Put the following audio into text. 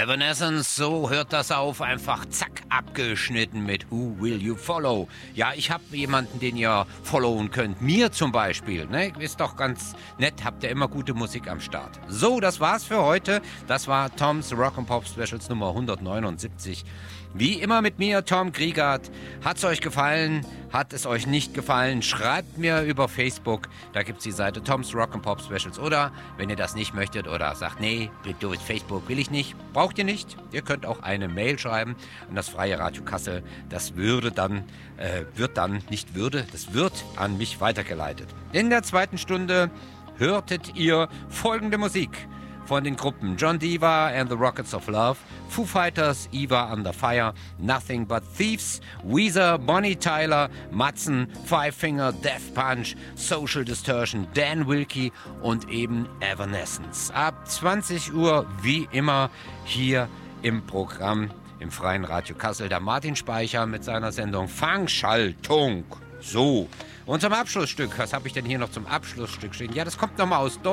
Evanescence, so hört das auf, einfach zack, abgeschnitten mit Who Will You Follow? Ja, ich habe jemanden, den ihr followen könnt, mir zum Beispiel, ne? Ist doch ganz nett, habt ihr immer gute Musik am Start. So, das war's für heute, das war Toms Rock and Pop Specials Nummer 179. Wie immer mit mir, Tom Griegert. Hat's euch gefallen? Hat es euch nicht gefallen? Schreibt mir über Facebook. Da gibt's die Seite Toms Rock and Pop Specials. Oder, wenn ihr das nicht möchtet oder sagt, nee, durch Facebook will ich nicht, braucht ihr nicht. Ihr könnt auch eine Mail schreiben an das Freie Radio Kassel. Das wird an mich weitergeleitet. In der zweiten Stunde hörtet ihr folgende Musik von den Gruppen John Diva and the Rockets of Love, Foo Fighters, Eva Under Fire, Nothing But Thieves, Weezer, Bonnie Tyler, Matzen, Five Finger, Death Punch, Social Distortion, Dan Wilkie und eben Evanescence. Ab 20 Uhr wie immer hier im Programm im Freien Radio Kassel der Martin Speicher mit seiner Sendung Fangschaltung. So, und zum Abschlussstück, was habe ich denn hier noch zum Abschlussstück stehen? Ja, das kommt nochmal aus Deutschland.